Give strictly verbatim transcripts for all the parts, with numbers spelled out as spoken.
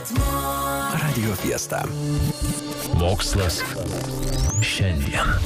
Radio Fiesta. Mokslas šiandien.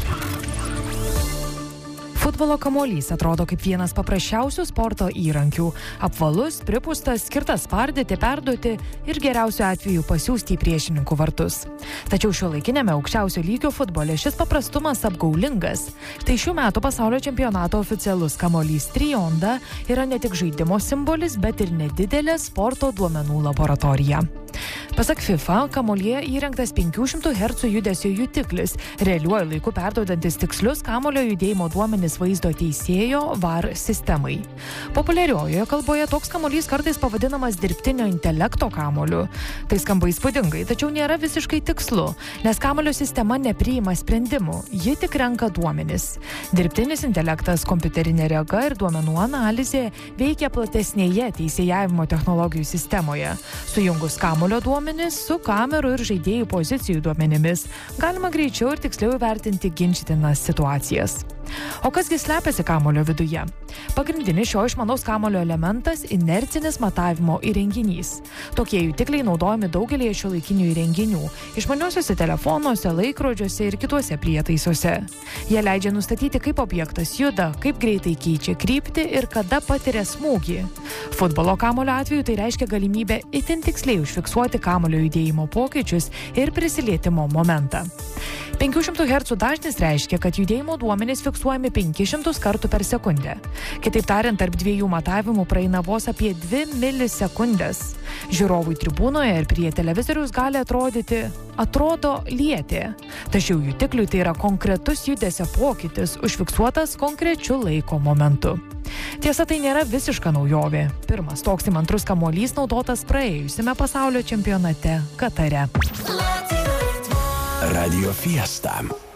Futbolo kamuolys atrodo kaip vienas paprasčiausių sporto įrankių. Apvalus, pripūstas, skirtas spardyti, perduoti ir geriausiu atveju pasiųsti į priešininkų vartus. Tačiau šiuolaikinėme aukščiausio lygio futbole šis paprastumas apgaulingas. Tai šių metų pasaulio čempionato oficialus kamuolys Trionda yra ne tik žaidimo simbolis, bet ir nedidelė sporto duomenų laboratorija. Pasak FIFA, kamuolyje įrengtas penkių šimtų hercų judesio jutiklis, realiuoju laiku perduodantis tikslius kamulio judėjimo duomenis vaizdo teisėjo V A R sistemai. Populiariojoje kalboje toks kamuolys kartais pavadinamas dirbtinio intelekto kamuoliu. Tai skamba įspūdingai, tačiau nėra visiškai tikslu, nes kamulio sistema nepriima sprendimų, ji tik renka duomenis. Dirbtinis intelektas, kompiuterinė rega ir duomenų analizė veikia platesnėje teisėjavimo technologijų sistemoje. Sujungus kamulio duomenis su kamerų ir žaidėjų pozicijų duomenimis galima greičiau ir tiksliau įvertinti ginčytinas situacijas. O kasgi slepiasi kamulio viduje? Pagrindinis šio išmanaus kamulio elementas – inercinis matavimo įrenginys. Tokie jutikliai naudojami daugelėje šiuolaikinių įrenginių – išmaniuosiuose telefonuose, laikrodžiuose ir kituose prietaisuose. Jie leidžia nustatyti, kaip objektas juda, kaip greitai keičia kryptį ir kada patiria smūgį. Futbolo kamulio atveju tai reiškia galimybę itin tiksliai užfiksuoti kamulio judėjimo pokyčius ir prisilietimo momentą. penkių šimtų hercų dažnis reiškia, kad judėjimo duomenys fiksuojami penkis šimtus kartų per sekundę. Kitaip tariant, tarp dviejų matavimų praeina vos apie dvi milisekundės. Žiūrovui tribūnoje ir prie televizoriaus gali atrodyti, atrodo lietė. Tačiau jutikliui tai yra konkretus judesio pokytis, užfiksuotas konkrečiu laiko momentu. Tiesa, tai nėra visiška naujovė. Pirmas toks įmantrus kamuolys naudotas praėjusiame pasaulio čempionate Katare. Radio Fiesta.